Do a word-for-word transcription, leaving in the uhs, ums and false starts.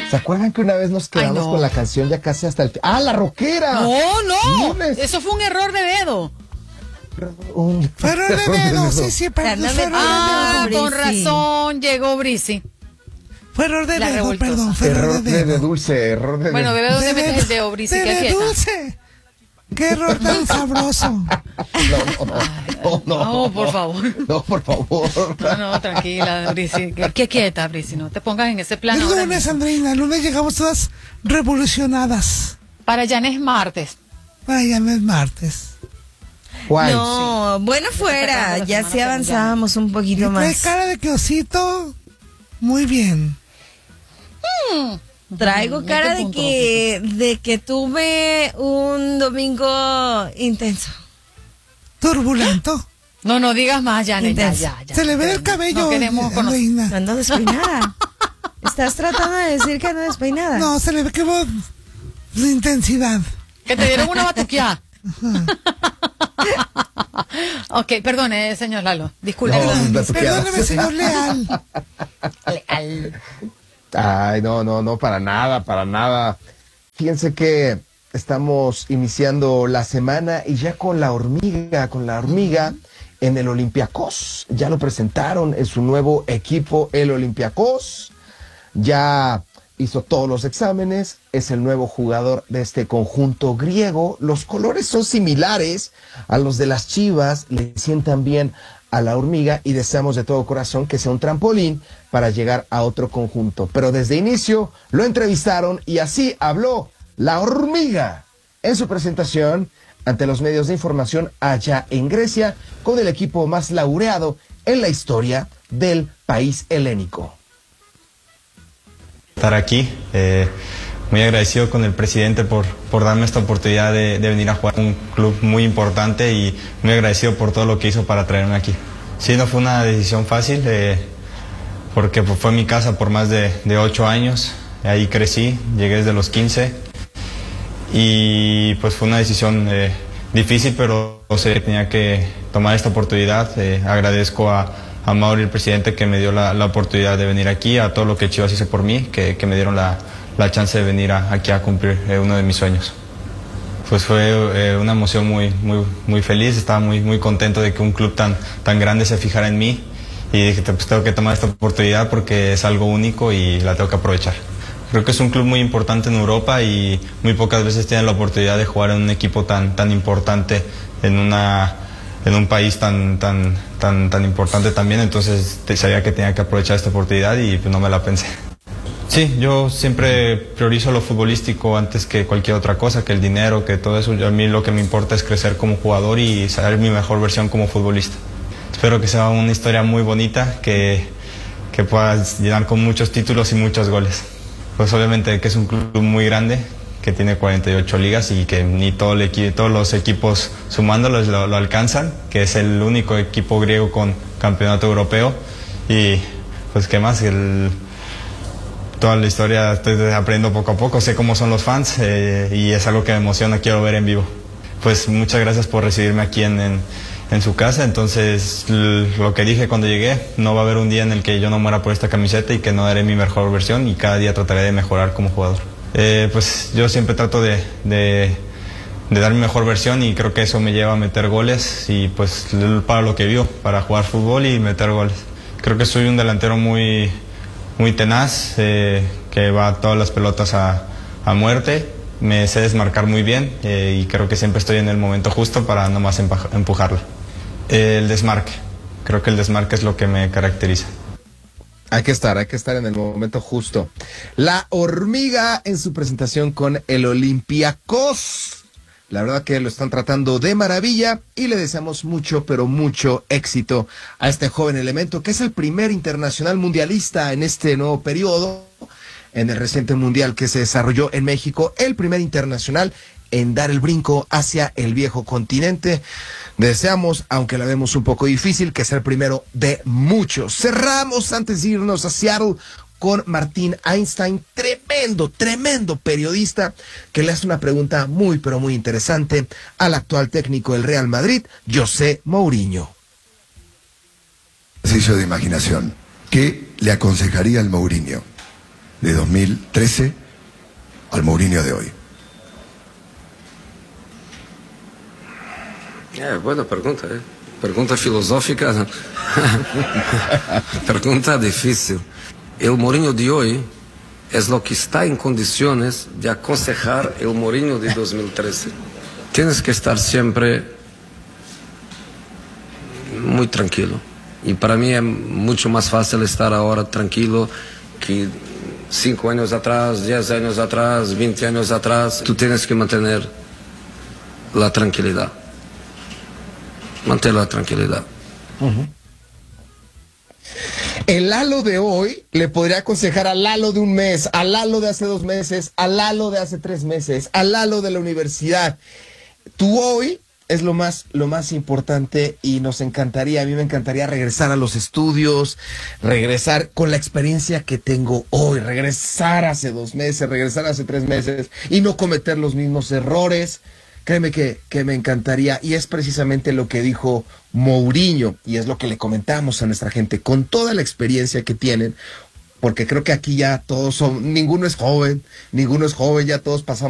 ¿Se acuerdan que una vez nos quedamos Ay, no. con la canción ya casi hasta el... ¡Ah, la rockera! No, no, no eso fue un error de dedo. Un error de dedo, sí, sí, perdón. Ah, con razón, llegó Brisi. Fue error de la dedo, revoltosa. Perdón. Fue error, error de, dedo. de dulce, error de Bueno, ¿de dónde de metes el dedo, Brisi? De, ¿Qué de dulce. ¡Qué error tan sabroso! No, no, no, no, no, no, por favor. No, por favor. No, no, tranquila, Brisi. ¿Qué quieta, Brisi? No te pongas en ese plan. El lunes, Andreina, el lunes llegamos todas revolucionadas. Para ya no es martes. Para ya no es martes. ¿Cuál? No, sí. Bueno, fuera. Ya sí avanzábamos un poquito más. Trae cara de que osito. Muy bien. Hmm. Traigo cara de que de que tuve un domingo intenso. Turbulento. No, no digas más, Janet. Ya, ya, ya. Se le ve el cabello. No queremos conocer. No ando despeinada. ¿Estás tratando de decir que ando despeinada? No, se le ve que vos de intensidad. Que te dieron una batuqueada. Ok, perdone, señor Lalo. Disculpe. No, perdóneme, señor Leal. Leal. Ay, no, no, no, para nada, para nada. Fíjense que estamos iniciando la semana y ya con la hormiga, con la hormiga en el Olympiacos. Ya lo presentaron en su nuevo equipo, el Olympiacos. Ya hizo todos los exámenes, es el nuevo jugador de este conjunto griego. Los colores son similares a los de las Chivas, le sientan bien a la hormiga y deseamos de todo corazón que sea un trampolín para llegar a otro conjunto. Pero desde inicio lo entrevistaron y así habló la hormiga en su presentación ante los medios de información allá en Grecia con el equipo más laureado en la historia del país helénico. Estar aquí, eh, muy agradecido con el presidente por, por darme esta oportunidad de, de venir a jugar en un club muy importante y muy agradecido por todo lo que hizo para traerme aquí. Sí, no fue una decisión fácil, eh, porque pues, fue mi casa por más de, de ocho años, ahí crecí, llegué desde los quince y pues fue una decisión eh, difícil, pero o sea, tenía que tomar esta oportunidad. Eh, agradezco a a Mauri, el presidente, que me dio la, la oportunidad de venir aquí, a todo lo que Chivas hizo por mí, que, que me dieron la, la chance de venir a, aquí a cumplir eh, uno de mis sueños. Pues fue eh, una emoción muy, muy, muy feliz, estaba muy, muy contento de que un club tan, tan grande se fijara en mí y dije, pues tengo que tomar esta oportunidad porque es algo único y la tengo que aprovechar. Creo que es un club muy importante en Europa y muy pocas veces tienen la oportunidad de jugar en un equipo tan, tan importante en una... en un país tan tan tan tan importante también, entonces sabía que tenía que aprovechar esta oportunidad y pues no me la pensé. Sí, yo siempre priorizo lo futbolístico antes que cualquier otra cosa, que el dinero, que todo eso. A mí lo que me importa es crecer como jugador y saber mi mejor versión como futbolista. Espero que sea una historia muy bonita, que, que pueda llenar con muchos títulos y muchos goles. Pues obviamente que es un club muy grande, que tiene cuarenta y ocho ligas y que ni todo el equi- todos los equipos sumándolos lo, lo alcanzan, que es el único equipo griego con campeonato europeo y pues qué más, el, toda la historia estoy aprendiendo poco a poco, sé cómo son los fans eh, y es algo que me emociona, quiero ver en vivo. Pues muchas gracias por recibirme aquí en, en, en su casa, entonces l- lo que dije cuando llegué, no va a haber un día en el que yo no muera por esta camiseta y que no daré mi mejor versión y cada día trataré de mejorar como jugador. Eh, pues yo siempre trato de, de, de dar mi mejor versión y creo que eso me lleva a meter goles y pues para lo que vivo, para jugar fútbol y meter goles. Creo que soy un delantero muy, muy tenaz, eh, que va todas las pelotas a, a muerte, me sé desmarcar muy bien eh, y creo que siempre estoy en el momento justo para nomás empujarla. Eh, el desmarque, creo que el desmarque es lo que me caracteriza. Hay que estar, hay que estar en el momento justo. La hormiga en su presentación con el Olympiacos. La verdad que lo están tratando de maravilla y le deseamos mucho, pero mucho éxito a este joven elemento que es el primer internacional mundialista en este nuevo periodo, en el reciente mundial que se desarrolló en México, el primer internacional en dar el brinco hacia el viejo continente. Deseamos, aunque la vemos un poco difícil, que sea el primero de muchos. Cerramos antes de irnos a Seattle con Martín Einstein, tremendo, tremendo periodista, que le hace una pregunta muy, pero muy interesante al actual técnico del Real Madrid, José Mourinho. Ejercicio de imaginación. ¿Qué le aconsejaría al Mourinho? de dos mil trece al Mourinho de hoy? É, buena pregunta, ¿eh? Pergunta filosófica. Pergunta difícil. El Mourinho de hoy es lo que está en condiciones de aconsejar el Mourinho de dos mil trece. Tienes que estar siempre muy tranquilo. Y para mí es mucho más fácil estar ahora tranquilo que cinco años atrás, diez años atrás, veinte años atrás. Tú tienes que mantener la tranquilidad. Mantener la tranquilidad. Uh-huh. El Lalo de hoy le podría aconsejar al Lalo de un mes, al Lalo de hace dos meses, al Lalo de hace tres meses, al Lalo de la universidad. Tu hoy es lo más, lo más importante y nos encantaría, a mí me encantaría regresar a los estudios, regresar con la experiencia que tengo hoy, regresar hace dos meses, regresar hace tres meses y no cometer los mismos errores. Créeme que, que me encantaría, y es precisamente lo que dijo Mourinho, y es lo que le comentamos a nuestra gente, con toda la experiencia que tienen, porque creo que aquí ya todos son, ninguno es joven, ninguno es joven, ya todos pasamos